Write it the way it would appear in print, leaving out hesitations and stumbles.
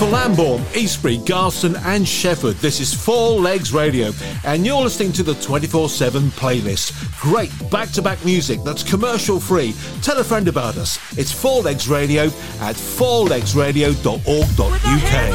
for Lambourne, Eastbury, Garston and Shefford. This is Four Legs Radio and you're listening to the 24/7 playlist. Great back-to-back music that's commercial free. Tell a friend about us. It's Four Legs Radio at fourlegsradio.org.uk.